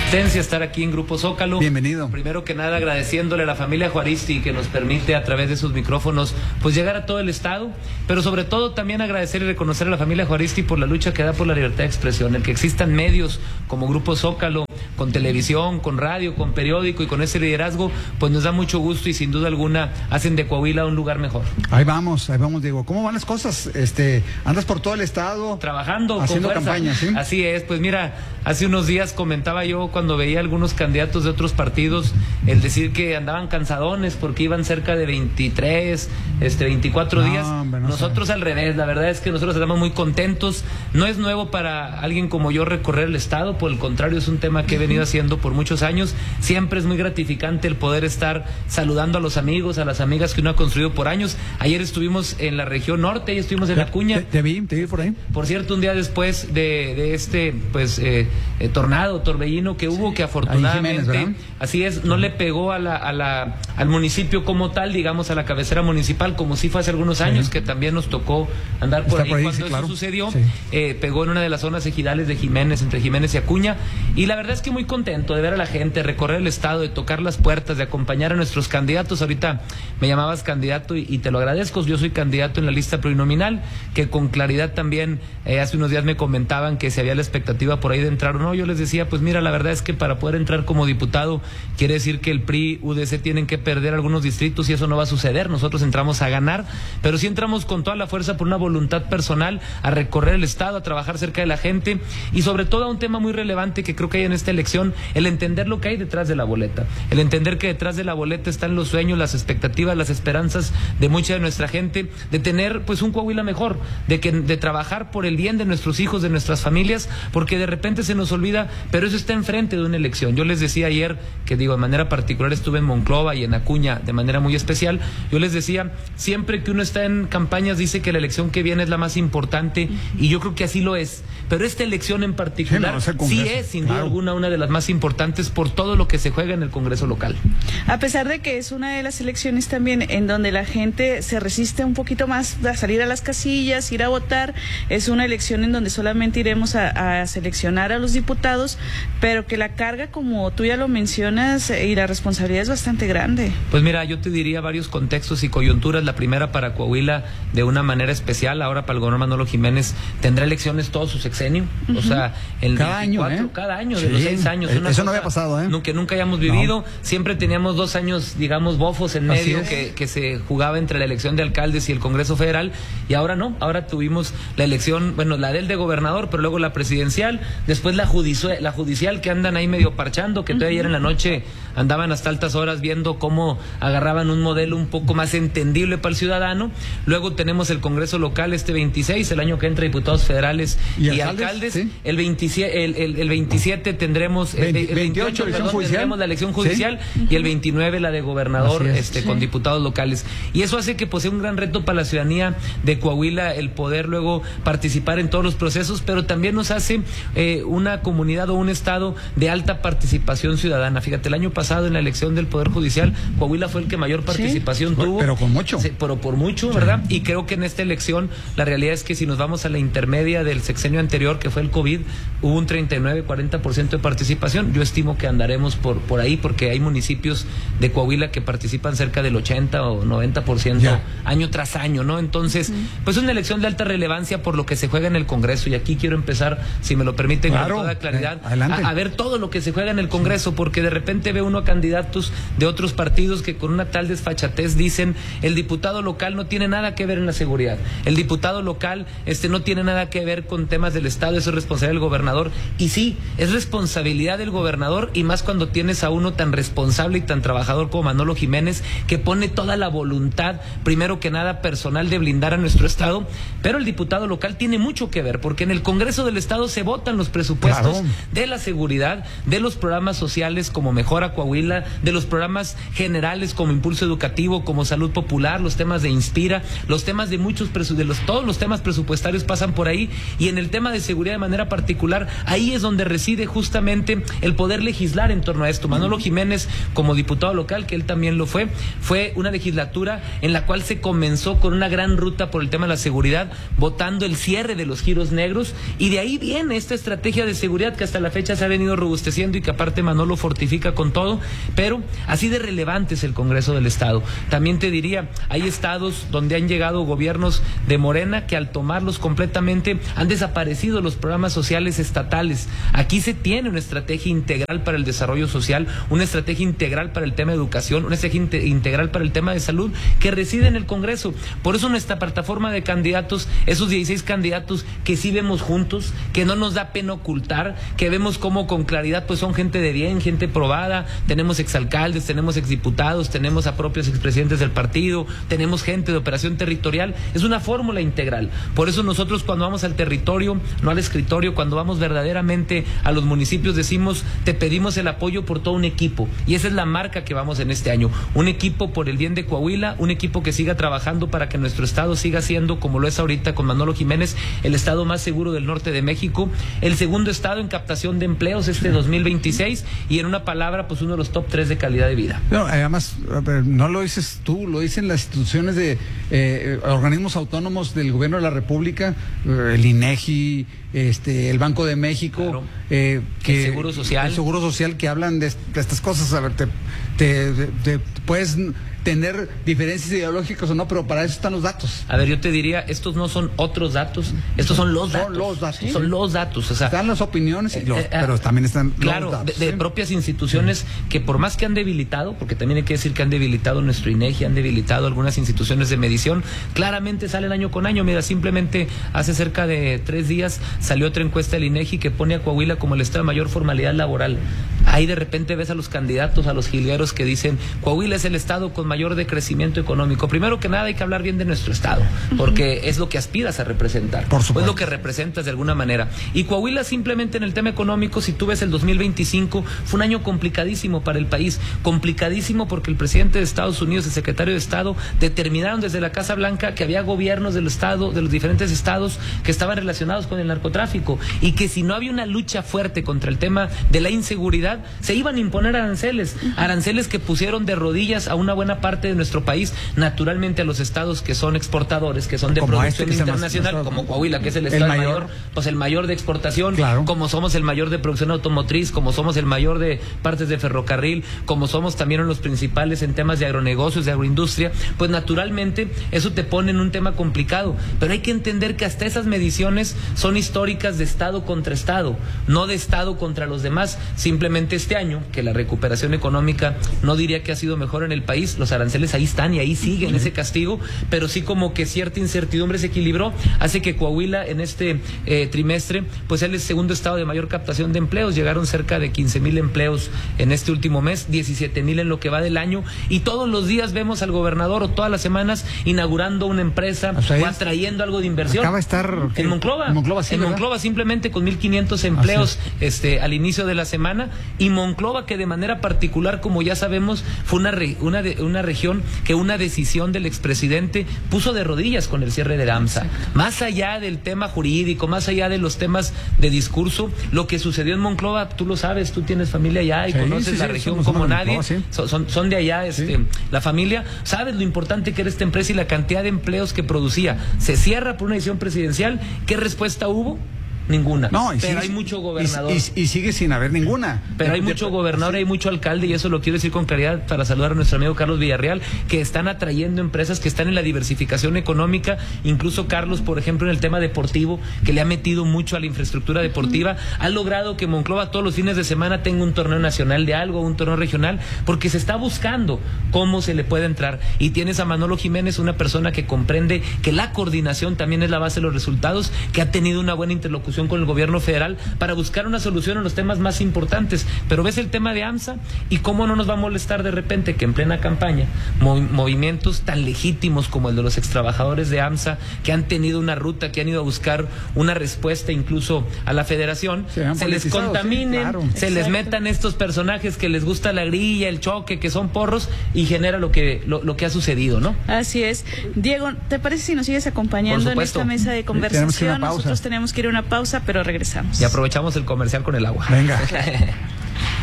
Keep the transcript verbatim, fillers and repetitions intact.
asistencia, estar aquí en Grupo Zócalo. Bienvenido. Primero que nada, agradeciéndole a la familia Juaristi que nos permite a través de sus micrófonos pues llegar a todo el estado, pero sobre todo también agradecer y reconocer a la familia Juaristi por la lucha que da por la libertad de expresión, el que existan medios como Grupo Zócalo, con televisión, con radio, con periódico y con ese liderazgo, pues nos da mucho gusto y sin duda alguna hacen de Coahuila un lugar mejor. Ahí vamos, ahí vamos, Diego. ¿Cómo van las cosas? Este, andas por todo el estado trabajando, haciendo con fuerza. campaña, ¿sí? Así es, pues mira, hace unos días comentaba yo cuando veía algunos candidatos de otros partidos el decir que andaban cansadones porque iban cerca de veintitrés, este, veinticuatro no, días. Hombre, no nosotros sabe. Al revés, la verdad es que nosotros estamos muy contentos. No es nuevo para alguien como yo recorrer el estado, por el contrario, es un tema que he venido haciendo por muchos años. Siempre es muy gratificante el poder estar saludando a los amigos, a las amigas que uno ha construido por años. Ayer estuvimos en la región norte, y estuvimos en Acuña. Te, te vi, te vi por ahí. Por cierto, un día después de, de este pues eh, eh, tornado, torbellino que hubo, que afortunadamente, Jiménez, así es, no le pegó a la, a la, al municipio como tal, digamos a la cabecera municipal, como sí fue hace algunos años, sí, que también nos tocó andar por Está ahí, por ahí, cuando sí, eso claro. sucedió, sí. eh, pegó en una de las zonas ejidales de Jiménez, entre Jiménez y Acuña, y la verdad es que muy contento de ver a la gente, recorrer el estado, de tocar las puertas, de acompañar a nuestros candidatos. Ahorita me llamabas candidato y, y te lo agradezco, yo soy candidato en la lista plurinominal, que con claridad también eh, hace unos días me comentaban que si había la expectativa por ahí de entrar o no. Yo les decía, pues mira, la verdad es que para poder entrar como diputado quiere decir que el P R I, U D C tienen que perder algunos distritos y eso no va a suceder. Nosotros entramos a ganar, pero sí entramos con toda la fuerza por una voluntad personal a recorrer el estado, a trabajar cerca de la gente y sobre todo a un tema muy relevante que creo que hay en esta elección, el entender lo que hay detrás de la boleta, el entender que detrás de la boleta están los sueños, las expectativas, las esperanzas de mucha de nuestra gente, de tener pues un Coahuila mejor, de que de trabajar por el bien de nuestros hijos, de nuestras familias, porque de repente se nos olvida, pero eso está enfrente de una elección. Yo les decía ayer, que digo, de manera particular estuve en Monclova y en Acuña de manera muy especial, yo les decía, siempre que uno está en campañas dice que la elección que viene es la más importante, y yo creo que así lo es, pero esta elección en particular sí, no, es sí es sin claro. duda alguna una de las más importantes por todo lo que se juega en el Congreso local. A pesar de que es una de las elecciones también en donde la gente se resiste un poquito más a salir a las casillas, ir a votar, es una elección en donde solamente iremos a, a seleccionar a los diputados, pero que la carga, como tú ya lo mencionas, y la responsabilidad es bastante grande. Pues mira, yo te diría varios contextos y coyunturas. La primera, para Coahuila de una manera especial, ahora para el gobernador Manolo Jiménez tendrá elecciones todo su sexenio, uh-huh. o sea, el cada veinticuatro, año, ¿eh? cada año sí. de los seis años. Una eso no había pasado, ¿eh? Que nunca hayamos vivido, no. siempre teníamos dos años, digamos, bofos en medio que, que se jugaba entre la elección de alcaldes y el Congreso Federal, y ahora no, ahora tuvimos la elección, bueno, la del de gobernador, pero luego la presidencial, después la judicial, la judicial que andan ahí medio parchando, que todavía uh-huh. ayer en la noche andaban hasta altas horas viendo cómo agarraban un modelo un poco más entendible para el ciudadano. Luego tenemos el Congreso local este veintiséis, el año que entra diputados federales y, y alcaldes, alcaldes. ¿Sí? El veintisiete, el, el, el veintisiete tendremos veinte, el, el veintiocho, perdón, judicial. tendremos la elección judicial, ¿sí? Y el veintinueve la de gobernador, es, este sí. con diputados locales. Y eso hace que pues sea un gran reto para la ciudadanía de Coahuila el poder luego participar en todos los procesos, pero también nos hace eh, una comunidad o un estado de alta participación ciudadana. Fíjate, el año pasado en la elección del Poder Judicial, Coahuila fue el que mayor participación ¿Sí? tuvo. Pero con mucho. Sí, pero por mucho, ¿verdad? Sí. Y creo que en esta elección la realidad es que si nos vamos a la intermedia del sexenio anterior, que fue el COVID, hubo un treinta y nueve, cuarenta por ciento de participación. Yo estimo que andaremos por, por ahí, porque hay municipios de Coahuila que participan cerca del ochenta o noventa por ciento yeah. año tras año, ¿no? Entonces, uh-huh. pues es una elección de alta relevancia por lo que se juega en el Congreso, y aquí quiero empezar, si me lo permiten, claro, con toda claridad, eh, a, a ver todo lo que se juega en el Congreso, porque de repente ve uno a candidatos de otros partidos que con una tal desfachatez dicen, el diputado local no tiene nada que ver en la seguridad, el diputado local este no tiene nada que ver con temas del Estado, eso es responsabilidad del gobernador, y sí, es responsabilidad del gobernador, y más cuando tienes a uno tan responsable y tan trabajador como Manolo Jiménez, que pone toda la voluntad, primero que nada personal, de blindar a nuestro Estado, pero el diputado local tiene mucho que ver, porque en el Congreso del Estado se votan los presupuestos claro. de la seguridad, de los programas sociales como Mejora Coahuila, de los programas generales como Impulso Educativo, como Salud Popular, los temas de Inspira, los temas de muchos presu de los todos los temas presupuestarios pasan por ahí, y en el tema de seguridad de manera particular, ahí ahí es donde reside justamente el poder legislar en torno a esto. Manolo Jiménez, como diputado local, que él también lo fue, fue una legislatura en la cual se comenzó con una gran ruta por el tema de la seguridad, votando el cierre de los giros negros, y de ahí viene esta estrategia de seguridad que hasta la fecha se ha venido robusteciendo y que aparte Manolo fortifica con todo, pero así de relevante es el Congreso del Estado. También te diría, hay estados donde han llegado gobiernos de Morena que al tomarlos completamente han desaparecido los programas sociales estatales. Aquí se tiene una estrategia integral para el desarrollo social, una estrategia integral para el tema de educación, una estrategia integral para el tema de salud que reside en el Congreso. Por eso nuestra plataforma de candidatos, esos dieciséis candidatos que sí vemos juntos, que no nos da pena ocultar, que vemos como con claridad pues son gente de bien, gente probada, tenemos exalcaldes, tenemos exdiputados, tenemos a propios expresidentes del partido, tenemos gente de operación territorial, es una fórmula integral. Por eso nosotros cuando vamos al territorio, no al escritorio, cuando vamos verdaderamente a los municipios decimos, te pedimos el apoyo por todo un equipo, y esa es la marca que vamos en este año, un equipo por el bien de Coahuila, un equipo que siga trabajando para que nuestro estado siga siendo, como lo es ahorita con Manolo Jiménez, el estado más seguro del norte de México, el segundo estado en captación de empleos este dos mil veintiséis, y en una palabra pues uno de los top tres de calidad de vida. No, además, no lo dices tú, lo dicen las instituciones de eh, organismos autónomos del gobierno de la República, el INEGI, este, el Banco de México, claro. eh, que, el Seguro Social, el Seguro Social, que hablan de, de estas cosas. A ver, te, te, te, te puedes tener diferencias ideológicas o no, pero para eso están los datos. A ver, yo te diría, estos no son otros datos, estos son los datos. Son los datos. ¿Sí? Son los datos. O sea, están las opiniones, y los, eh, eh, pero también están claro, los datos. De, de ¿sí? propias instituciones sí. que por más que han debilitado, porque también hay que decir que han debilitado nuestro INEGI, han debilitado algunas instituciones de medición, claramente salen año con año. Mira, simplemente hace cerca de tres días salió otra encuesta del INEGI que pone a Coahuila como el estado de mayor formalidad laboral. Ahí de repente ves a los candidatos, a los jilgueros que dicen, Coahuila es el estado con mayor decrecimiento económico. Primero que nada hay que hablar bien de nuestro estado, porque uh-huh. es lo que aspiras a representar, por supuesto. Es lo que representas de alguna manera. Y Coahuila simplemente en el tema económico, si tú ves el dos mil veinticinco, fue un año complicadísimo para el país, complicadísimo porque el presidente de Estados Unidos, el secretario de Estado, determinaron desde la Casa Blanca que había gobiernos del estado, de los diferentes estados que estaban relacionados con el narcotráfico, y que si no había una lucha fuerte contra el tema de la inseguridad, se iban a imponer aranceles, aranceles que pusieron de rodillas a una buena parte de nuestro país, naturalmente a los estados que son exportadores, que son de como producción este internacional, más, como Coahuila, que es el estado el mayor, mayor, pues el mayor de exportación, claro. como somos el mayor de producción automotriz, como somos el mayor de partes de ferrocarril, como somos también los principales en temas de agronegocios, de agroindustria, pues naturalmente eso te pone en un tema complicado, pero hay que entender que hasta esas mediciones son históricas de estado contra estado, no de estado contra los demás. Simplemente este año, que la recuperación económica no diría que ha sido mejor en el país, los aranceles ahí están y ahí siguen ese castigo, pero sí como que cierta incertidumbre se equilibró, hace que Coahuila en este eh, trimestre pues es el segundo estado de mayor captación de empleos, llegaron cerca de quince mil empleos en este último mes, diecisiete mil en lo que va del año, y todos los días vemos al gobernador, o todas las semanas, inaugurando una empresa o, sea, o atrayendo algo de inversión. Acaba de estar en Monclova, en Monclova, sí, en Monclova simplemente con mil quinientos empleos este al inicio de la semana, y Monclova que de manera particular, como ya sabemos, fue una re, una de, una región que una decisión del expresidente puso de rodillas con el cierre de AMSA. Más allá del tema jurídico, más allá de los temas de discurso, lo que sucedió en Monclova, tú lo sabes, tú tienes familia allá y sí, conoces sí, la sí, región somos, como somos nadie, Monclova, sí. son, son de allá este, sí. la familia, sabes lo importante que era esta empresa y la cantidad de empleos que producía. Se cierra por una decisión presidencial. ¿Qué respuesta hubo? Ninguna. No, pero sigue, hay mucho gobernador. Y, y, y sigue sin haber ninguna. Pero hay mucho gobernador, hay mucho alcalde, y eso lo quiero decir con claridad para saludar a nuestro amigo Carlos Villarreal, que están atrayendo empresas que están en la diversificación económica. Incluso Carlos, por ejemplo, en el tema deportivo, que le ha metido mucho a la infraestructura deportiva, ha logrado que Monclova todos los fines de semana tenga un torneo nacional de algo, un torneo regional, porque se está buscando cómo se le puede entrar. Y tienes a Manolo Jiménez, una persona que comprende que la coordinación también es la base de los resultados, que ha tenido una buena interlocución con el gobierno federal para buscar una solución en los temas más importantes. Pero ves el tema de AMSA y cómo no nos va a molestar de repente que en plena campaña mov movimientos tan legítimos como el de los extrabajadores de AMSA, que han tenido una ruta, que han ido a buscar una respuesta incluso a la federación, se, se les contaminen, sí, claro. se Exacto. les metan estos personajes que les gusta la grilla, el choque, que son porros, y genera lo que, lo, lo que ha sucedido, ¿no? Así es. Diego, ¿te parece si nos sigues acompañando en esta mesa de conversación? Tenemos Nosotros tenemos que ir a una pausa. pausa, pero regresamos. Y aprovechamos el comercial con el agua. Venga.